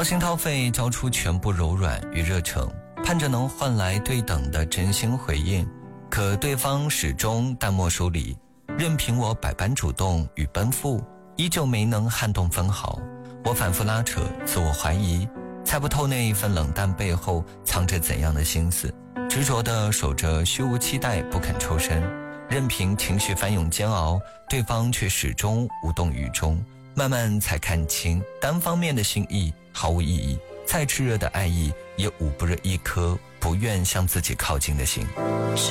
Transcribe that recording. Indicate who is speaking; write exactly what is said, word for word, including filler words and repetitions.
Speaker 1: 掏心掏肺交出全部柔软与热诚，盼着能换来对等的真心回应，可对方始终淡漠疏离，任凭我百般主动与奔赴，依旧没能撼动分毫。我反复拉扯，自我怀疑，猜不透那一份冷淡背后藏着怎样的心思，执着地守着虚无期待不肯抽身，任凭情绪翻涌煎熬，对方却始终无动于衷。慢慢才看清，单方面的心意毫无意义，再炽热的爱意也捂不热一颗不愿向自己靠近的心。
Speaker 2: 是